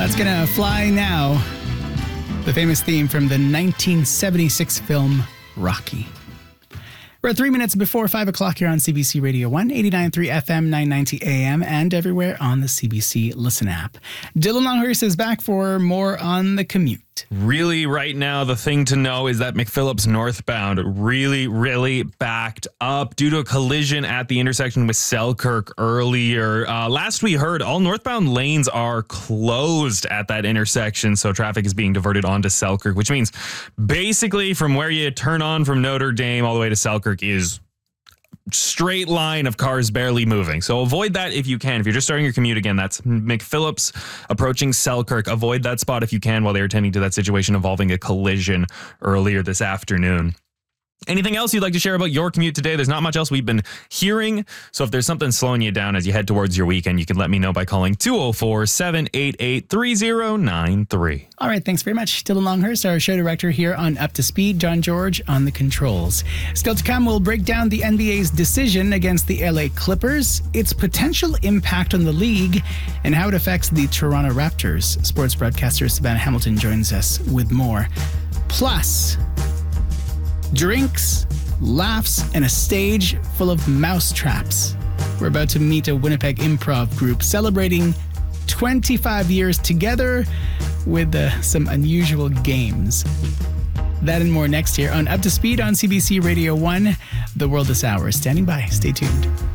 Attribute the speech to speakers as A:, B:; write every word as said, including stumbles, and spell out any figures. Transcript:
A: That's Gonna Fly Now, the famous theme from the nineteen seventy-six film Rocky. We're at three minutes before five o'clock here on C B C Radio one, eighty-nine point three F M, nine ninety A M, and everywhere on the C B C Listen app. Dylan Longhurst is back for more on the commute.
B: Really, right now, the thing to know is that McPhillips northbound really, really backed up due to a collision at the intersection with Selkirk earlier. Uh, last we heard, all northbound lanes are closed at that intersection, so traffic is being diverted onto Selkirk, which means basically from where you turn on from Notre Dame all the way to Selkirk is straight line of cars barely moving. So avoid that if you can. If you're just starting your commute again, that's McPhillips approaching Selkirk. Avoid that spot if you can while they're attending to that situation involving a collision earlier this afternoon. Anything else you'd like to share about your commute today? There's not much else we've been hearing. So if there's something slowing you down as you head towards your weekend, you can let me know by calling two oh four, seven eight eight, three oh nine three.
A: All right, thanks very much. Dylan Longhurst, our show director here on Up to Speed. John George on the controls. Still to come, we'll break down the N B A's decision against the L A Clippers, its potential impact on the league, and how it affects the Toronto Raptors. Sports broadcaster Savannah Hamilton joins us with more. Plus, drinks, laughs, and a stage full of mouse traps. We're about to meet a Winnipeg improv group celebrating twenty-five years together with uh, some unusual games. That and more next here on Up to Speed on C B C Radio one. The World This Hour. Standing by. Stay tuned.